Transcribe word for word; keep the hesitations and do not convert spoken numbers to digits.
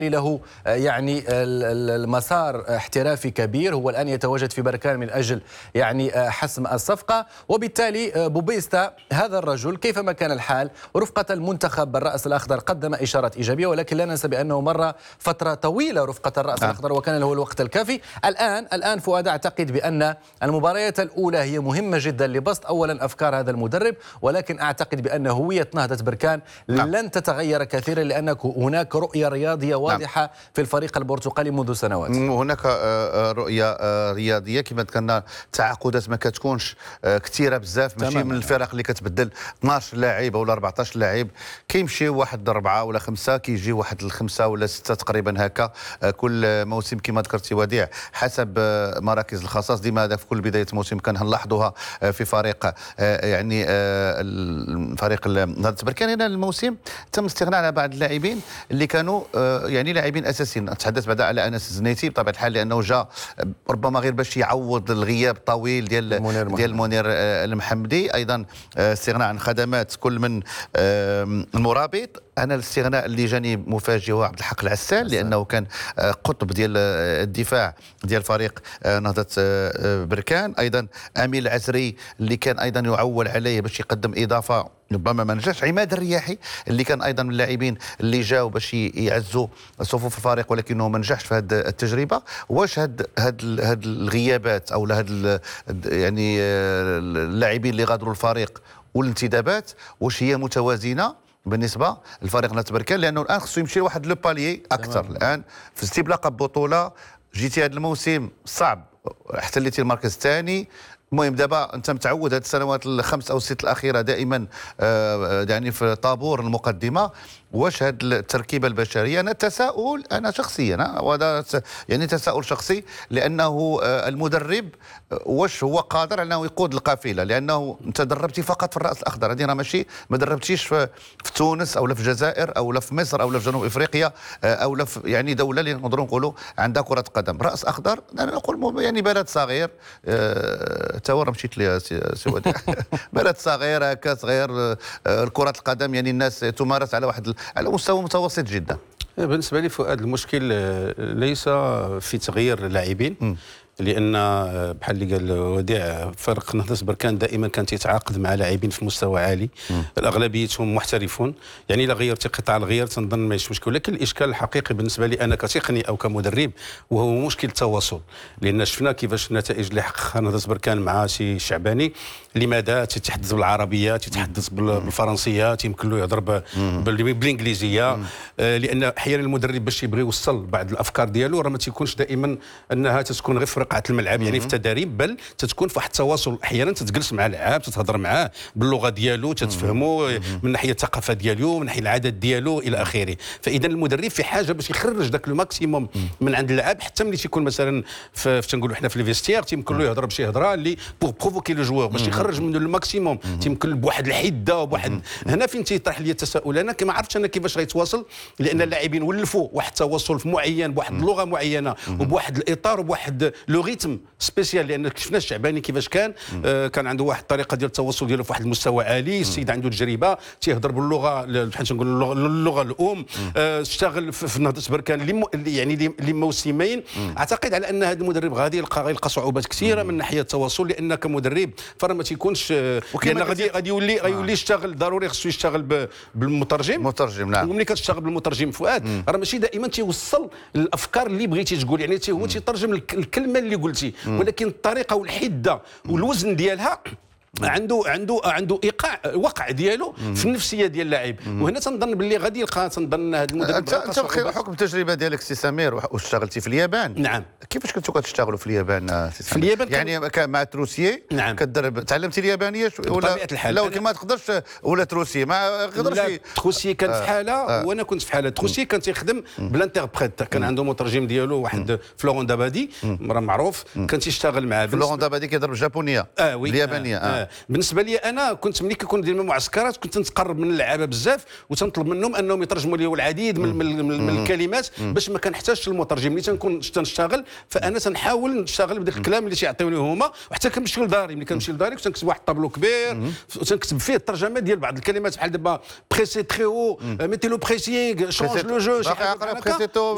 له يعني المسار احترافي كبير، هو الآن يتواجد في بركان من أجل يعني حسم الصفقة. وبالتالي بوبيستا هذا الرجل كيفما كان الحال رفقة المنتخب الرأس الأخضر قدم إشارة إيجابية، ولكن لا ننسى بأنه مر فترة طويلة رفقة الرأس الأخضر وكان له الوقت الكافي. الآن الآن فؤاد أعتقد بأن المباريات الأولى هي مهمة جدا لبسط أولا أفكار هذا المدرب، ولكن أعتقد بأن هوية نهضة بركان لن تتغير كثيرا، لأن هناك رؤية رياضية واضحة في الفريق البرتقالي منذ سنوات. هناك رؤية رياضية كما ذكرنا، التعاقدات ما كتكونش كثيرة بزاف، ماشي من الفرق اللي كتبدل اثناش لاعب ولا أربعطاش لاعب، كيمشي واحد أربعة ولا خمسة، كيجي واحد الخمسة ولا ستة تقريبا هكا كل موسم كما ذكرتي وديع، حسب مراكز الخصاص. ديما هذا في كل بداية موسم كنلاحظوها في فريق يعني فريق نهضة بركان. هنا الموسم تم الاستغناء على بعض اللاعبين اللي كانوا يعني لاعبين اساسيين. نتحدث بعدا على انس الزنيتي بطبيعه الحال، لانه جاء ربما غير باش يعوض الغياب الطويل ديال المنير ديال منير المحمدي. ايضا استغناء عن خدمات كل من المرابط. انا الاستغناء اللي جاني مفاجئ هو عبد الحق العسال، لانه كان قطب ديال الدفاع ديال فريق نهضة بركان. ايضا امين العزري اللي كان ايضا يعول عليه باش يقدم اضافه، ربما ما نجحش. عماد الرياحي اللي كان ايضا من اللاعبين اللي جاوا باش يعزوا صفوف الفريق، ولكنه ما نجحش في هذه التجربه. واش هاد هاد هاد الغيابات او هاد يعني اللاعبين اللي غادروا الفريق والانتدابات واش هي متوازنه بالنسبه لفريق نهضة بركان؟ لانه الان خصو يمشي لواحد لو باليي اكثر. الان فزتي بلقب بطوله، جيتي هذا الموسم صعب، احتليتي المركز الثاني. المهم دابا انت متعود هذه السنوات الخمس او الست الاخيره دائما يعني في طابور المقدمه. واش هذه التركيبه البشريه؟ انا تساؤل انا شخصيا، وهذا يعني تساؤل شخصي، لانه المدرب واش هو قادر على انه يقود القافله؟ لانه انت دربتي فقط في الراس الاخضر، هذه راه ماشي ما دربتيش في, في تونس او لا في الجزائر او لا في مصر او لا في جنوب افريقيا او لا في يعني دوله اللي نقدروا نقولوا عندها كره قدم. راس اخضر انا نقول يعني بلد صغير، أه تورا مشيت لي سي وديع بلد صغير هكا صغير، كره القدم يعني الناس تمارس على واحد على مستوى متوسط جدا. بالنسبه لي فؤاد، المشكل ليس في تغيير اللاعبين، لان بحال اللي قال وديع فريق نهضة بركان دائما كان يتعاقد مع لاعبين في مستوى عالي، اغلبيتهم محترفون. يعني الا غيرتي قطاع الغيار تنظن ماشي مشكل، ولكن الاشكال الحقيقي بالنسبه لي انا كتقني او كمدرب وهو مشكل التواصل. لان شفنا كيفاش النتائج اللي حققها نهضة بركان مع سي شعباني. لماذا؟ تتحدث بالعربيه، تتحدث بالفرنسيه، يمكن له يهضر بالانجليزيه، لان احيانا المدرب باش يبغي يوصل بعض الافكار ديالو راه ما تيكونش دائما انها تتكون غير في قاعه الملعب يعني في التدريب، بل تتكون في واحد التواصل. احيانا تتجلس مع اللاعب تتهضر معاه باللغه ديالو، تتفهموا من ناحيه الثقافه ديالو، من ناحيه العادات ديالو الى اخره. فاذا المدرب في حاجه باش يخرج ذاك لو ماكسيموم من عند اللاعب، حتى ملي تيكون مثلا في تنقولوا حنا في الفيستير تيمكن له يهضر بشي هضره اللي بوغ بروفوكي لو جوور باش يخرج منه الماكسيموم، تيمكن بواحد الحده وبواحد. هنا فين تيطرح لي التساؤل، انا كما عرفتش انا كيفاش غيتواصل، لان اللاعبين ولفوا واحد التواصل معين بواحد اللغه معينه وبواحد الاطار وبواحد لو ريتم سبيسيال. لان شفنا الشعباني كيفاش كان آه كان عنده واحد الطريقه ديال التواصل ديالو في واحد المستوى عالي. السيد عنده تجربه، تيهضر باللغه بحال تنقول اللغه, اللغة الام. آه اشتغل في نهضة بركان لم يعني لموسمين. اعتقد على ان هذا المدرب غادي يلقى غيلقى صعوبات كثيره من ناحيه التواصل، لان كمدرب فراه ما تيكونش آه لان غادي غادي يولي غيولي يشتغل ضروري خصو يشتغل بالمترجم. مترجم نعم. وملي كتشتغل بالمترجم فؤاد راه ماشي دائما تيوصل الافكار اللي بغيتي تقول، يعني هو تيترجم الكلمه اللي قلتي، ولكن الطريقه والحده والوزن ديالها عنده عنده عنده ايقاع وقع ديالو في النفسيه ديال اللاعب. وهنا تنظن باللي غادي يلقى تنظن هذا المدرب. انت بحكم التجربه ديالك سي سمير واشتغلتي في اليابان. نعم. كيفاش كنتوا كتشتغلوا في اليابان سي سمير؟ في اليابان يعني مع تروسيي. نعم. كتدرب تعلمتي اليابانيه ولا لا؟ ما تقدرش ولا تروسيي ما يقدرش. لا تروسيي كان في حاله آه. وانا كنت في حاله. تروسيي كان تيخدم بالانتربريت، كان عنده مترجم ديالو واحد فلورون دابادي راه معروف، كان تيشتغل معاه. فلورون دابادي كيضرب الجابونيه آه وي. اليابانيه. آه. آه. بالنسبه لي انا كنت ملي كيكون ديال المعسكرات كنت نتقرب من اللعابه بزاف وتنطلب منهم انهم يترجموا لي العديد من, من, من, من الكلمات باش ما كنحتاجش المترجم. ملي تنكون تنشتغل فانا تنحاول نشتغل بداك الكلام اللي تيعطيوني هما، وحتى كنمشي لداري. ملي كنمشي لداري كنت نكتب واحد الطابلو كبير وتنكتب فيه الترجمه ديال بعض الكلمات بحال دابا بريسي تري او، ميتي لو بريسينغ، شونج لو جو، شي حاجه